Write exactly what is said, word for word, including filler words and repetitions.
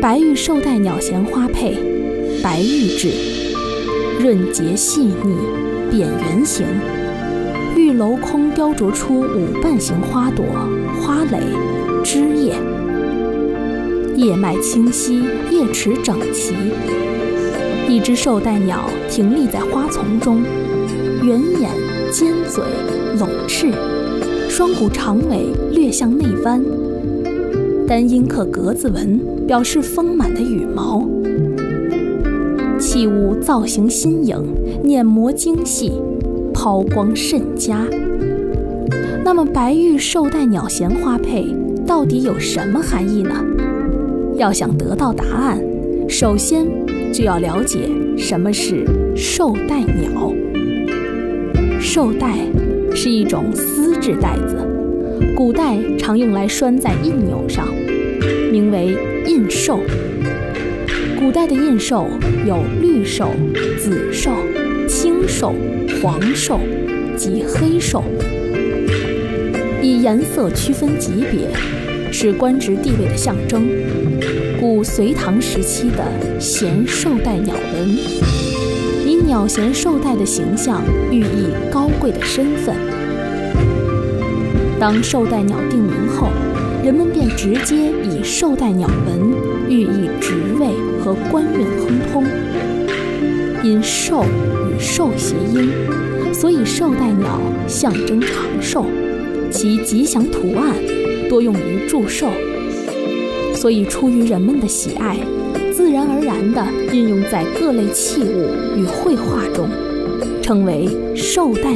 白玉绶带鸟衔花配，白玉质，润洁细腻，扁圆形，玉镂空雕琢出五瓣形花朵、花蕾、枝叶，叶脉清晰，叶齿整齐。一只绶带鸟停立在花丛中，圆眼、尖嘴、拢翅，双股长尾略向内弯，单阴刻格子纹表示丰满的羽毛。器物造型新颖，碾磨精细，抛光甚佳。那么白玉绶带鸟衔花配到底有什么含义呢？要想得到答案，首先就要了解什么是绶带鸟。绶带是一种丝质带子，古代常用来拴在印钮上，名为印绶。古代的印绶有绿绶、紫绶、青绶、黄绶及黑绶，以颜色区分级别，是官职地位的象征。故隋唐时期的衔绶带鸟纹，以鸟衔绶带的形象寓意高贵的身份。当绶带鸟定名后，人们便直接以绶带鸟纹寓意职位和官运亨通。因绶与寿谐音，所以绶带鸟象征长寿，其吉祥图案多用于祝寿，所以出于人们的喜爱，自然而然地运用在各类器物与绘画中，称为绶带